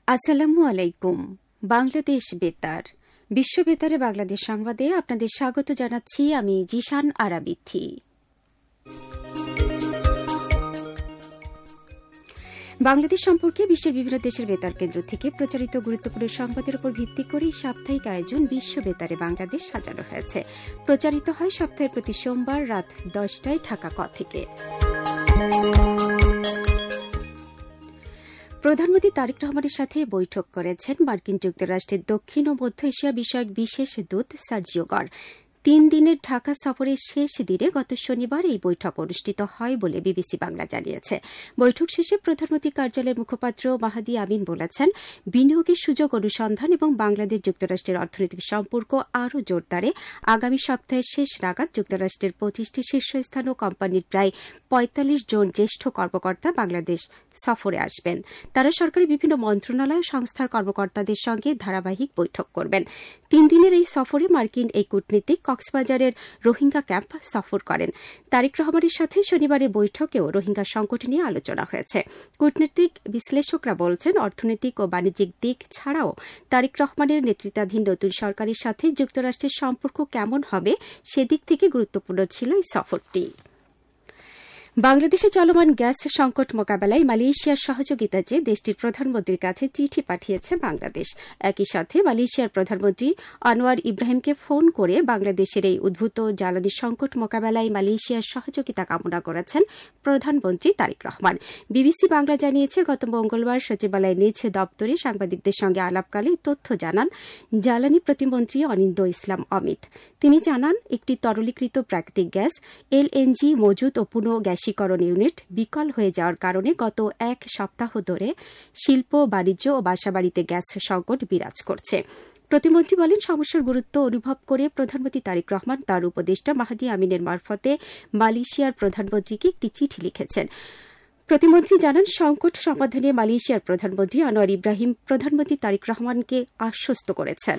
আসসালামু আলাইকুম। বাংলাদেশ বেতার, বিশ্ব বেতারে বাংলাদেশ সংবাদে আপনাদের স্বাগত জানাচ্ছি আমি জিশান আরাবিথি। বাংলাদেশ সম্পর্কে বিশ্বের বিভিন্ন দেশের বেতার কেন্দ্র থেকে প্রচারিত গুরুত্বপূর্ণ সংবাদের উপর ভিত্তি করে সাপ্তাহিক আয়োজন বিশ্ব বেতারে বাংলাদেশ সাজানো হয়েছে। প্রচারিত হয় সপ্তাহের প্রতি সোমবার রাত 10টায় ঢাকা ক থেকে। প্রধানমন্ত্রী তারেক রহমানের সাথে বৈঠক করেছেন মার্কিন যুক্তরাষ্ট্রের দক্ষিণ ও মধ্য এশিয়া বিষয়ক বিশেষ দূত সার্জিও গর। 3 দিনের ঢাকা সফরের শেষ দিনে গত শনিবার এই বৈঠক অনুষ্ঠিত হয় বলে বিবিসি বাংলা জানিয়েছে। বৈঠক শেষে প্রধানমন্ত্রী কার্যালয়ের মুখপাত্র মাহাদি আমিন বলেছেন, বিনিয়োগের সুযোগ অনুসন্ধান এবং বাংলাদেশ যুক্তরাষ্ট্রের অর্থনৈতিক সম্পর্ক আরও জোরদারে আগামী সপ্তাহের শেষ নাগাদ যুক্তরাষ্ট্রের 25টি শীর্ষস্থানীয় কোম্পানির প্রায় 45 জন জ্যেষ্ঠ কর্মকর্তা বাংলাদেশ সফরে আসবেন। তারা সরকারি বিভিন্ন মন্ত্রণালয় ও সংস্থার কর্মকর্তাদের সঙ্গে ধারাবাহিক বৈঠক করবেন। 3 দিনের এই সফরে মার্কিন এই কূটনীতিক কক্সবাজারের রোহিঙ্গা ক্যাম্প সফর করেন। তারেক রহমানের সাথে শনিবারের বৈঠকেও রোহিঙ্গা সংকট নিয়ে আলোচনা হয়েছে। কূটনৈতিক বিশ্লেষকরা বলছেন, অর্থনৈতিক ও বাণিজ্যিক দিক ছাড়াও তারেক রহমানের নেতৃত্বাধীন নতুন সরকারের সাথে যুক্তরাষ্ট্রের সম্পর্ক কেমন হবে সেদিক থেকে গুরুত্বপূর্ণ ছিল এই সফরটি। বাংলাদেশে চলমান গ্যাস সংকট মোকাবেলায় মালয়েশিয়ার সহযোগিতা চেয়ে দেশটির প্রধানমন্ত্রীর কাছে চিঠি পাঠিয়েছে বাংলাদেশ। একই সাথে মালয়েশিয়ার প্রধানমন্ত্রী আনোয়ার ইব্রাহিমকে ফোন করে বাংলাদেশের এই উদ্ভূত জ্বালানি সংকট মোকাবেলায় মালয়েশিয়ার সহযোগিতা কামনা করেছেন প্রধানমন্ত্রী তারেক রহমান। বিবিসি বাংলা জানিয়েছে, গত মঙ্গলবার সচিবালয়ের নিজ দপ্তরে সাংবাদিকদের সঙ্গে আলাপকালে তথ্য জানান জ্বালানি প্রতিমন্ত্রী অনিন্দ্য ইসলাম অমিত। তিনি জানান, একটি তরলীকৃত প্রাকৃতিক গ্যাস এলএনজি মজুত ও পুনঃ গ্যাসীকরণ ইউনিট বিকল হয়ে যাওয়ার কারণে গত 1 সপ্তাহ ধরে শিল্প, বাণিজ্য ও বাসাবাড়িতে গ্যাস সংকট বিরাজ করছে। প্রতিমন্ত্রী বলেন, সমস্যার গুরুত্ব অনুভব করে প্রধানমন্ত্রী তারেক রহমান তার উপদেষ্টা মাহাদি আমিনের মারফতে মালয়েশিয়ার প্রধানমন্ত্রীকে একটি চিঠি লিখেছেন। প্রতিমন্ত্রী জানান, সংকট সমাধানে মালয়েশিয়ার প্রধানমন্ত্রী আনোয়ার ইব্রাহিম প্রধানমন্ত্রী তারেক রহমানকে আশ্বস্ত করেছেন।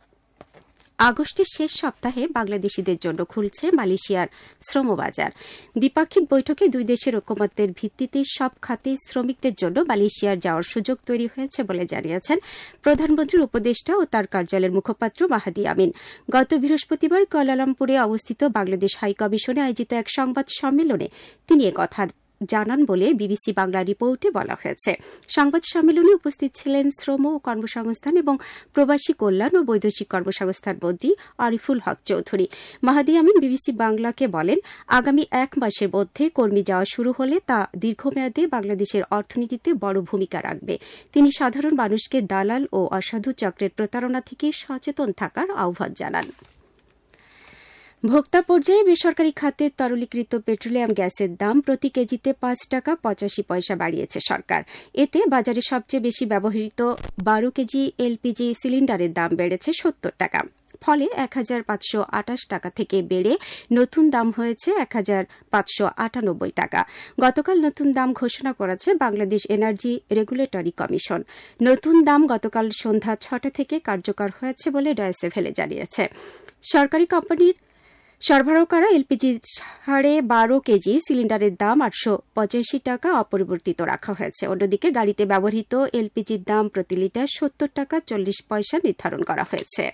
আগস্টের শেষ সপ্তাহে বাংলাদেশিদের জন্য খুলছে মালয়েশিয়ার শ্রমবাজার। দ্বিপাক্ষিক বৈঠকে দুই দেশের ঐকমত্যের ভিত্তিতে সব খাতে শ্রমিকদের জন্য মালয়েশিয়ার যাওয়ার সুযোগ তৈরি হয়েছে বলে জানিয়েছেন প্রধানমন্ত্রীর উপদেষ্টা ও তার কার্যালয়ের মুখপাত্র মাহাদি আমিন। গত বৃহস্পতিবার কুয়ালালামপুরে অবস্থিত বাংলাদেশ হাইকমিশনে আয়োজিত এক সংবাদ সম্মেলনে তিনি একথা জানান বলে বিবিসি বাংলা রিপোর্টে বলা হয়েছে। সংবাদ সম্মেলনে উপস্থিত ছিলেন শ্রম ও কর্মসংস্থান এবং প্রবাসী কল্যাণ ও বৈদেশিক কর্মসংস্থান মন্ত্রী আরিফুল হক চৌধুরী। মাহাদি আমিন বিবিসি বাংলাকে বলেন, আগামী 1 মাসের মধ্যে কর্মী যাওয়া শুরু হলে তা দীর্ঘমেয়াদে বাংলাদেশের অর্থনীতিতে বড় ভূমিকা রাখবে। তিনি সাধারণ মানুষকে দালাল ও অসাধু চক্রের প্রতারণা থেকে সচেতন থাকার আহ্বান জানান। ভোক্তা পর্যায়ে বেসরকারি খাতে তরলীকৃত পেট্রোলিয়াম গ্যাসের দাম প্রতি কেজিতে 5 টাকা 85 পয়সা বাড়িয়েছে সরকার। এতে বাজারে সবচেয়ে বেশি ব্যবহৃত 12 কেজি এলপিজি সিলিন্ডারের দাম বেড়েছে 70 টাকা। ফলে 1528 টাকা থেকে বেড়ে নতুন দাম হয়েছে 1598 টাকা। গতকাল নতুন দাম ঘোষণা করেছে বাংলাদেশ এনার্জি রেগুলেটরি কমিশন। নতুন দাম গতকাল সন্ধ্যা 6টা থেকে কার্যকর হয়েছে বলে ডয়েচে ভেলে জানিয়েছে। সরকারি কোম্পানির সরবরাহ করা এলপিজি 12.5 কেজি সিলিন্ডারের দাম 885 টাকা অপরিবর্তিত রাখা হয়েছে। অন্যদিকে গাড়িতে ব্যবহৃত এলপিজির দাম প্রতি লিটার 70 টাকা 40 পয়সা নির্ধারণ করা হয়েছে।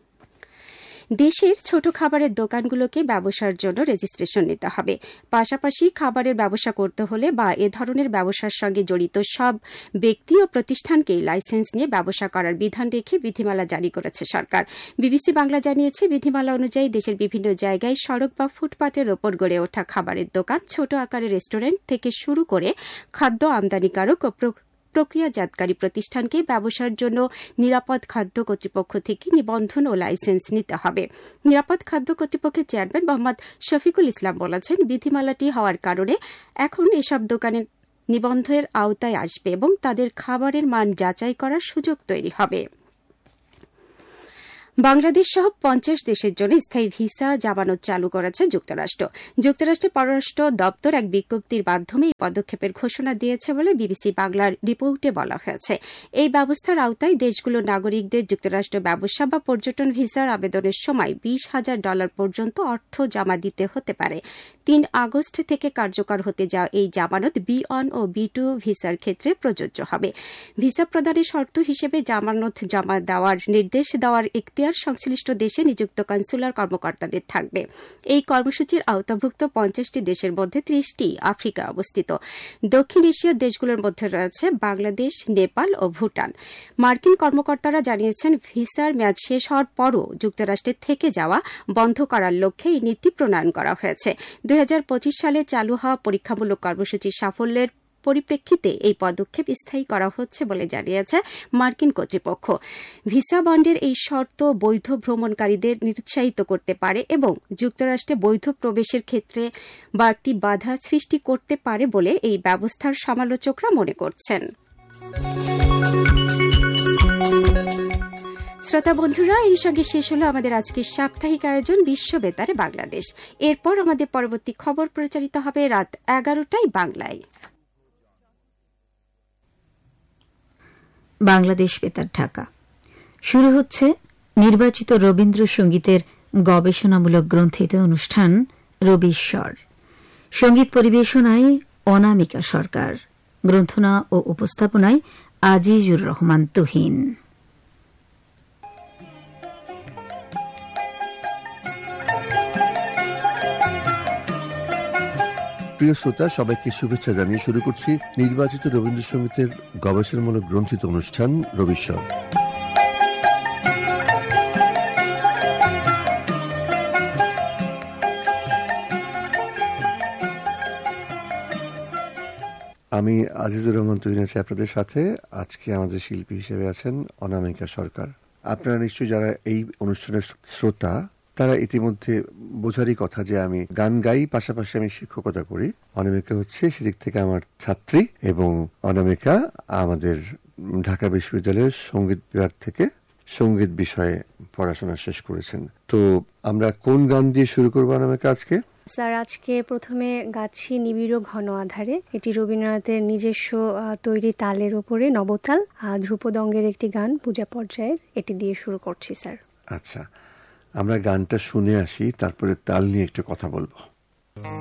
দেশের ছোট খাবারের দোকানগুলোকে ব্যবসার জন্য রেজিস্ট্রেশন নিতে হবে। পাশাপাশি খাবারের ব্যবসা করতে হলে বা এ ধরনের ব্যবসার সঙ্গে জড়িত সব ব্যক্তি ও প্রতিষ্ঠানকেই লাইসেন্স নিয়ে ব্যবসা করার বিধান রেখে বিধিমালা জারি করেছে সরকার। বিবিসি বাংলা জানিয়েছে, বিধিমালা অনুযায়ী দেশের বিভিন্ন জায়গায় সড়ক বা ফুটপাতের ওপর গড়ে ওঠা খাবারের দোকান, ছোট আকারের রেস্টুরেন্ট থেকে শুরু করে খাদ্য আমদানিকারক ও প্রক্রিয়াজাতকারী প্রতিষ্ঠানকে ব্যবসার জন্য নিরাপদ খাদ্য কর্তৃপক্ষ থেকে নিবন্ধন ও লাইসেন্স নিতে হবে। নিরাপদ খাদ্য কর্তৃপক্ষের চেয়ারম্যান মোহাম্মদ শফিকুল ইসলাম বলেছেন, বিধিমালাটি হওয়ার কারণে এখন এসব দোকানের নিবন্ধনের আওতায় আসবে এবং তাদের খাবারের মান যাচাই করার সুযোগ তৈরি হবে। বাংলাদেশ সহ 50 দেশের জন্য স্থায়ী ভিসা জামানত চালু করেছে যুক্তরাষ্ট্র। যুক্তরাষ্ট্রের পররাষ্ট্র দপ্তর এক বিজ্ঞপ্তির মাধ্যমে এই পদক্ষেপের ঘোষণা দিয়েছে বলে বিবিসি বাংলার রিপোর্টে বলা হয়েছে। এই ব্যবস্থার আওতায় দেশগুলোর নাগরিকদের যুক্তরাষ্ট্র ব্যবসা বা পর্যটন ভিসার আবেদনের সময় $20,000 পর্যন্ত অর্থ জমা দিতে হতে পারে। 3 আগস্ট থেকে কার্যকর হতে যাওয়া এই জামানত B1 ও B2 ভিসার ক্ষেত্রে প্রযোজ্য হবে। ভিসা প্রদানের শর্ত হিসেবে জামানত জমা দেওয়ার নির্দেশ দেওয়ার এখতিয়ার সংশ্লিষ্ট দেশে নিযুক্ত কনসুলার কর্মকর্তাদের থাকবে। এই কর্মসূচির আওতাভুক্ত 50টি দেশের মধ্যে 30টি আফ্রিকায় অবস্থিত। দক্ষিণ এশিয়ার দেশগুলোর মধ্যে রয়েছে বাংলাদেশ, নেপাল ও ভুটান। মার্কিন কর্মকর্তারা জানিয়েছেন, ভিসার মেয়াদ শেষ হওয়ার পরও যুক্তরাষ্ট্রে থেকে যাওয়া বন্ধ করার লক্ষ্যে এই নীতি প্রণয়ন করা হয়েছে। 2025 সালে চালু হওয়া পরীক্ষামূলক কর্মসূচির সাফল্যের পরিপ্রেক্ষিতে এই পদক্ষেপ স্থায়ী করা হচ্ছে বলে জানিয়েছে মার্কিন কর্তৃপক্ষ। ভিসা বন্ডের এই শর্ত বৈধ ভ্রমণকারীদের নিরুৎসাহিত করতে পারে এবং যুক্তরাষ্ট্রে বৈধ প্রবেশের ক্ষেত্রে বাড়তি বাধা সৃষ্টি করতে পারে বলে এই ব্যবস্থার সমালোচকরা মনে করছেন। শ্রোতা বন্ধুরা, এই সঙ্গে শেষ হল আমাদের আজকের সাপ্তাহিক আয়োজন বিশ্ব বেতারে বাংলাদেশ। এরপর আমাদের পরবর্তী খবর প্রচারিত হবে রাত 11টায় বাংলায়। বাংলাদেশ বেতার ঢাকা। শুরু হচ্ছে নির্বাচিত রবীন্দ্রসঙ্গীতের গবেষণামূলক গ্রন্থিত অনুষ্ঠান রবিস্বর। সঙ্গীত পরিবেশনায় অনামিকা সরকার, গ্রন্থনা ও উপস্থাপনায় আজিজুর রহমান তুহিন। প্রিয় শ্রোতা, সবাইকে শুভেচ্ছা জানিয়ে শুরু করছি নির্বাচিত রবীন্দ্রসঙ্গীতের গবেষণামূলক গ্রন্থিত অনুষ্ঠান রবিস্বর। আমি আজিজুর রহমান তুহিন আছি আপনাদের সাথে। আজকে আমাদের শিল্পী হিসেবে আছেন অনামিকা সরকার। আপনারা নিশ্চয়ই যারা এই অনুষ্ঠানের শ্রোতা, তারা ইতিমধ্যে বোঝারই কথা যে আমি গান গাই, পাশাপাশি আমি শিক্ষকতা করি। অনামিকা হচ্ছে সেদিক থেকে আমার ছাত্রী এবং অনামিকা আমাদের ঢাকা বিশ্ববিদ্যালয়ের সঙ্গীত বিভাগ থেকে সঙ্গীত বিষয়ে পড়াশোনা শেষ করেছেন। তো আমরা কোন গান দিয়ে শুরু করবো অনামিকা আজকে? স্যার, আজকে প্রথমে গাচ্ছি নিবিড় ঘন আধারে। এটি রবীন্দ্রনাথের নিজস্ব তৈরি তালের উপরে নবতাল ধ্রুপদঙ্গের একটি গান, পূজা পর্যায়ের। এটি দিয়ে শুরু করছি স্যার। আচ্ছা, আমরা গানটা শুনে আসি, তারপরে তাল নিয়ে একটু কথা বলবো।